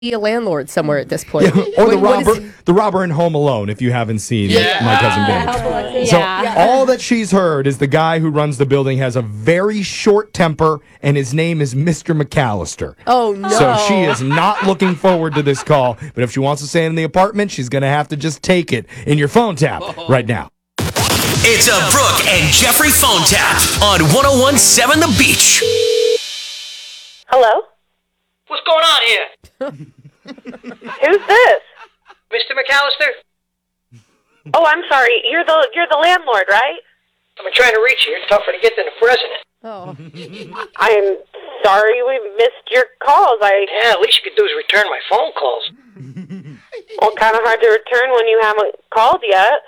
a landlord somewhere at this point. Or the robber in Home Alone, if you haven't seen My Cousin Vinny. So all that she's heard is the guy who runs the building has a very short temper, and his name is Mr. McAllister. Oh, no. So she is not looking forward to this call, but if she wants to stay in the apartment, she's going to have to just take it in your phone tap right now. It's a Brooke and Jeffrey phone tap on 101.7 The Beach. Hello? What's going on here? Who's this? Mr. McAllister? Oh, I'm sorry. You're the landlord, right? I've been trying to reach you. It's tougher to get than the president. Oh. I'm sorry we missed your calls. Yeah, at least you could do is return my phone calls. Well, kind of hard to return when you haven't called yet.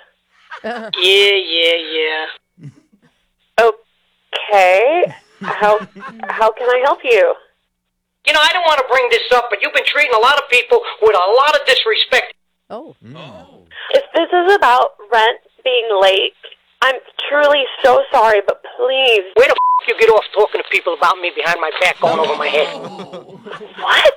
Yeah. Okay. How can I help you? You know, I don't want to bring this up, but you've been treating a lot of people with a lot of disrespect. Oh. If this is about rent being late, I'm truly so sorry, but please. Where the you get off talking to people about me behind my back going over my head? What?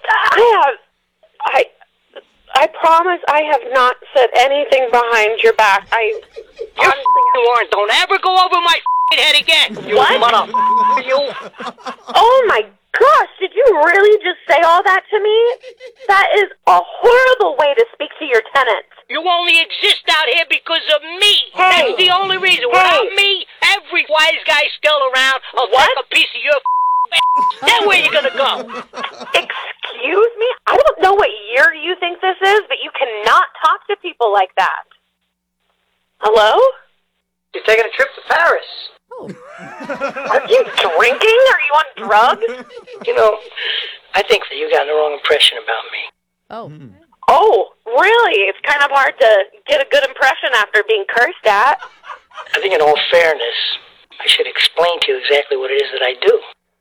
I promise I have not said anything behind your back. You aren't. Don't ever go over my head again. You What? mother. You. Oh my gosh, did you really just say all that to me? That is a horrible way to speak to your tenants. You only exist out here because of me. Hey. That's the only reason. Hey. Without me, every wise guy still around will What? take a piece of your Then where you gonna go? Excuse me? I don't know what year you think this is, but you cannot talk to people like that. Hello? You're taking a trip to Paris. Are you drinking? Are you on drugs? You know, I think that you got the wrong impression about me. Oh. Oh, really? It's kind of hard to get a good impression after being cursed at. I think in all fairness, I should explain to you exactly what it is that I do.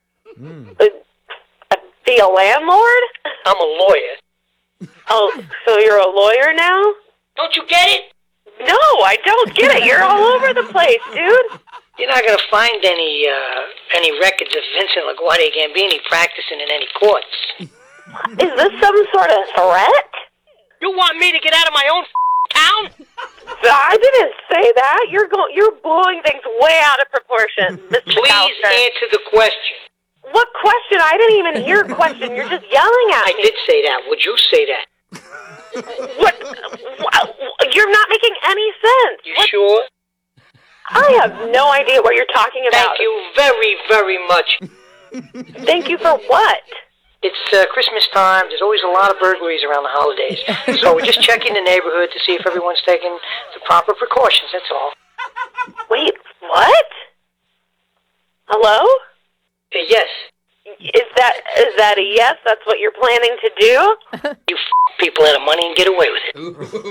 Be a landlord? I'm a lawyer. Oh, so you're a lawyer now? Don't you get it? No, I don't get it. You're all over the place, dude. You're not going to find any records of Vincent LaGuardia Gambini practicing in any courts. Is this some sort of threat? You want me to get out of my own town? I didn't say that. You're blowing things way out of proportion, Mr. Please McAllister. answer the question. What question? I didn't even hear a question. You're just yelling at I me. did say that. Would you say that? What? You're not making any sense. You sure? I have no idea what you're talking about. Thank you very, very much. Thank you for what? It's Christmas time. There's always a lot of burglaries around the holidays. So we're just checking the neighborhood to see if everyone's taking the proper precautions, that's all. Wait, what? Hello? Yes. Is that a yes? That's what you're planning to do? You people out of money and get away with it.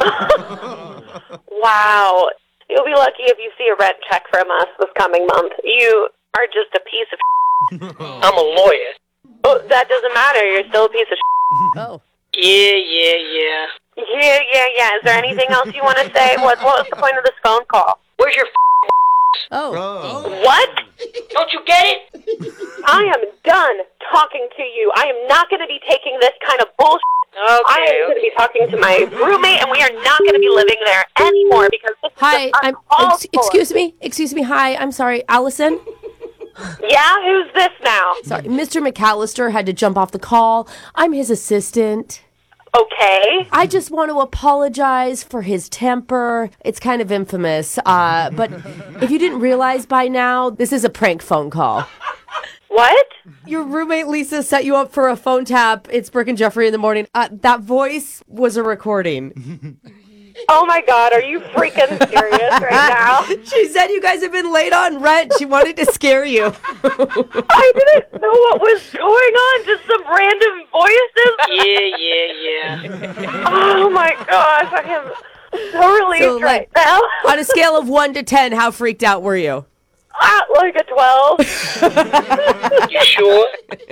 Wow. You'll be lucky if you see a rent check from us this coming month. You are just a piece of I'm a lawyer. Oh, that doesn't matter. You're still a piece of Oh. Yeah. Yeah. Is there anything else you want to say? What was the point of this phone call? Where's your Oh. What? Don't you get it? I am done talking to you. I am not going to be taking this kind of bullshit. I am going to be talking to my roommate, and we are not going to be living there anymore because this Hi. is uncalled for. Excuse me. Hi. I'm sorry. Allison? Yeah? Who's this now? Sorry. Mr. McAllister had to jump off the call. I'm his assistant. Okay. I just want to apologize for his temper. It's kind of infamous. But if you didn't realize by now, this is a prank phone call. What? Your roommate Lisa set you up for a phone tap. It's Brooke and Jeffrey in the morning. That voice was a recording. Oh my God, are you freaking serious right now? She said you guys have been late on rent. She wanted to scare you. I didn't know what was going on. Just some random voices. Yeah. Oh my gosh, I am so relieved right now. On a scale of 1 to 10, how freaked out were you? Like a 12. You sure?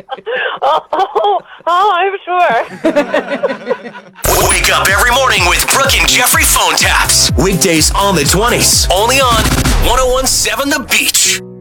I'm sure. Wake up every morning with Brooke and Jeffrey phone taps. Weekdays on the 20s. Only on 101.7 The Beach.